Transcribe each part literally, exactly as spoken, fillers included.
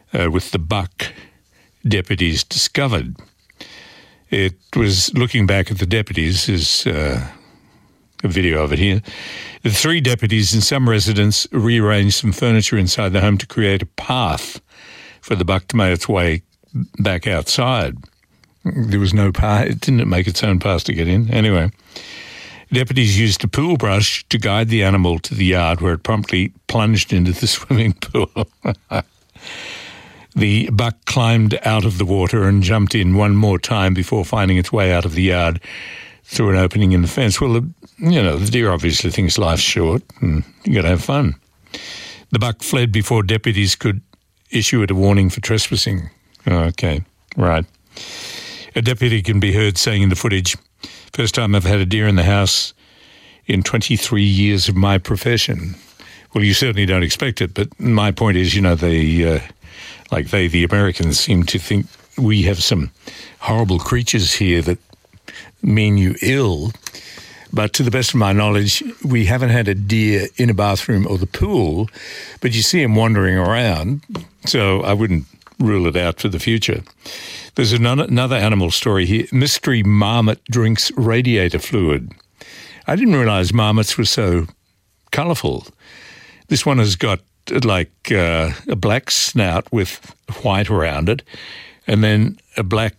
uh, with the buck deputies discovered. It was, looking back at the deputies, is uh, a video of it here. The three deputies and some residents rearranged some furniture inside the home to create a path for the buck to make its way back outside. There was no path. It didn't make its own path to get in. Anyway, deputies used a pool brush to guide the animal to the yard, where it promptly plunged into the swimming pool. The buck climbed out of the water and jumped in one more time before finding its way out of the yard through an opening in the fence. Well, the, you know, the deer obviously thinks life's short and you got to have fun. The buck fled before deputies could issue it a warning for trespassing. Okay, right. A deputy can be heard saying in the footage, "First time I've had a deer in the house in twenty-three years of my profession." Well, you certainly don't expect it, but my point is, you know, they, uh, like they, the Americans, seem to think we have some horrible creatures here that mean you ill. But to the best of my knowledge, we haven't had a deer in a bathroom or the pool, but you see them wandering around, so I wouldn't rule it out for the future. There's another animal story here. Mystery marmot drinks radiator fluid. I didn't realise marmots were so colourful. This one has got like uh, a black snout with white around it, and then a black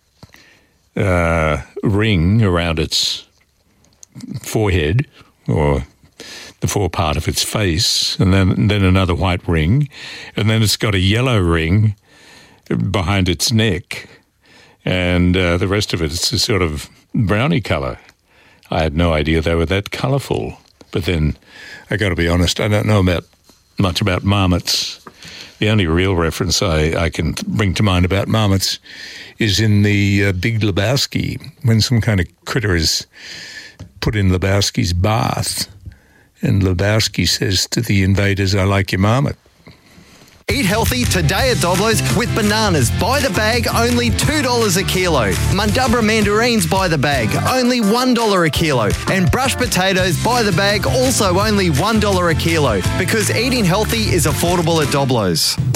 uh, ring around its forehead, or the forepart of its face, and then and then another white ring, and then it's got a yellow ring behind its neck, and uh, the rest of it, it's a sort of brownie colour. I had no idea they were that colourful. But then, I got to be honest, I don't know about much about marmots. The only real reference I, I can bring to mind about marmots is in the uh, Big Lebowski, when some kind of critter is put in Lebowski's bath, and Lebowski says to the invaders, "I like your marmot." Eat healthy today at Doblo's with bananas by the bag, only two dollars a kilo. Mundubra mandarins by the bag, only one dollar a kilo. And brushed potatoes by the bag, also only one dollar a kilo. Because eating healthy is affordable at Doblo's.